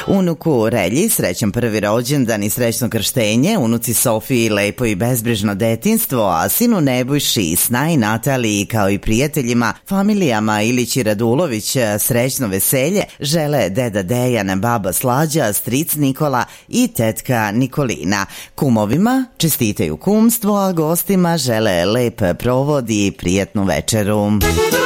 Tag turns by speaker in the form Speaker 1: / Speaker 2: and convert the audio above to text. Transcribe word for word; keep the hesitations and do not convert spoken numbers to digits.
Speaker 1: Unuku Relji srećan prvi rođendan i srećno krštenje, unuci Sofiji lepo i bezbrižno detinstvo, a sinu Nebojši, Snaji, Nataliji kao i prijateljima, familijama Ilić i Radulović srećno veselje žele deda Dejan, baba Slađa, stric Nikola i tetka Nikolina. Kumovima čestitaju kumstvo, a gostima žele lep provod i prijatnu večeru.